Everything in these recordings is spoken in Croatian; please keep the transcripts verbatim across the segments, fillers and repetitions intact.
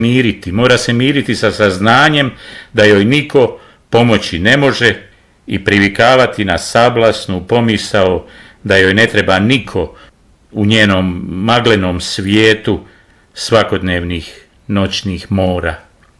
miriti, mora se miriti sa saznanjem da joj niko pomoći ne može i privikavati na sablasnu pomisao da joj ne treba niko u njenom maglenom svijetu svakodnevnih noćnih mora.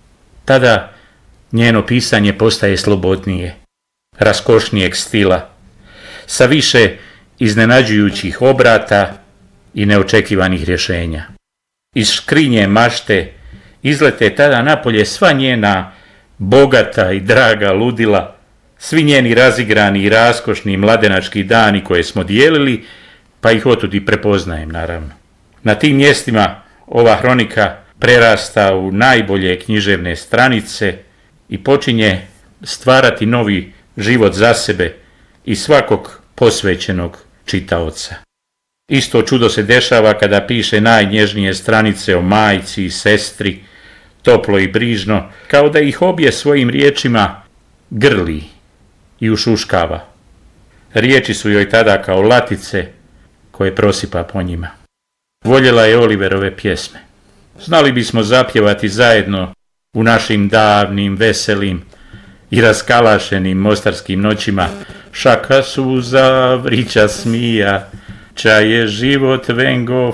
Tada njeno pisanje postaje slobodnije, raskošnijeg stila, sa više iznenađujućih obrata i neočekivanih rješenja. Iz škrinje mašte izlete tada napolje sva njena bogata i draga ludila, svi njeni razigrani i raskošni mladenački dani koje smo dijelili, pa ih otud i prepoznajem, naravno. Na tim mjestima ova hronika prerasta u najbolje književne stranice i počinje stvarati novi život za sebe i svakog posvećenog čitaoca. Isto čudo se dešava kada piše najnježnije stranice o majci i sestri, toplo i brižno, kao da ih obje svojim riječima grli i ušuškava. Riječi su joj tada kao latice koje prosipa po njima. Voljela je Oliverove pjesme. Znali bismo zapjevati zajedno u našim davnim, veselim i raskalašenim mostarskim noćima: šaka suza, vrića smija, čaj je život, vengo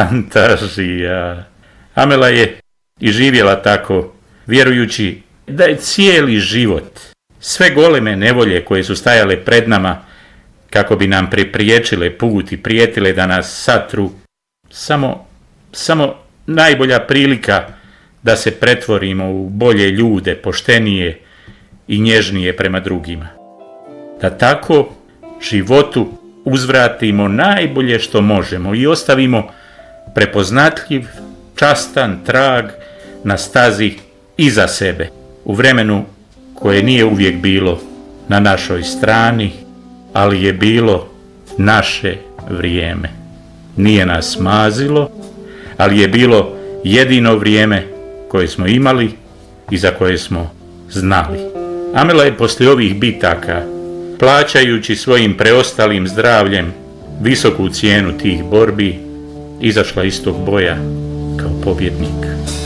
fantazija. Amela je i živjela tako, vjerujući da je cijeli život, sve goleme nevolje koje su stajale pred nama kako bi nam prepriječile put i prijetile da nas satru, samo, samo najbolja prilika da se pretvorimo u bolje ljude, poštenije i nježnije prema drugima. Da tako životu uzvratimo najbolje što možemo i ostavimo prepoznatljiv, častan trag na stazi iza sebe, u vremenu koje nije uvijek bilo na našoj strani, ali je bilo naše vrijeme. Nije nas mazilo, ali je bilo jedino vrijeme koje smo imali i za koje smo znali. Amela je poslije ovih bitaka, plaćajući svojim preostalim zdravljem visoku cijenu tih borbi, izašla iz tog boja kao pobjednik.